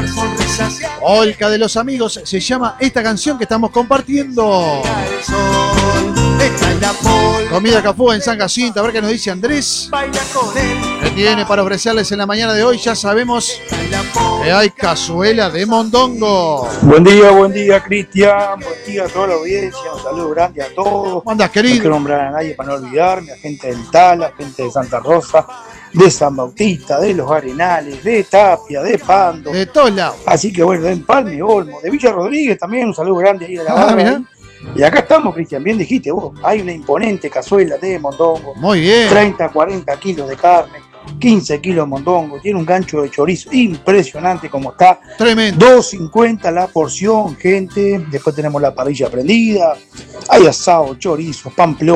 Polka de los amigos se llama esta canción que estamos compartiendo. Comida Cafú en San Jacinto, a ver qué nos dice Andrés. ¿Qué tiene para ofrecerles en la mañana de hoy? Ya sabemos que hay cazuela de mondongo. Buen día, Cristian. Buen día a toda la audiencia. Un saludo grande a todos. ¿Cómo andás, querido? No quiero nombrar a nadie para no olvidarme. A gente del Tala, a gente de Santa Rosa, de San Bautista, de Los Arenales, de Tapia, de Pando. De todos lados. Así que bueno, de Empalme, Olmo, de Villa Rodríguez también. Un saludo grande ahí de la barra. Y acá estamos, Cristian, bien dijiste vos, hay una imponente cazuela de mondongo. Muy bien. 30, 40 kilos de carne, 15 kilos de mondongo, tiene un gancho de chorizo impresionante como está. Tremendo. 2.50 la porción, gente. Después tenemos la parrilla prendida, hay asado, chorizo, pamplón.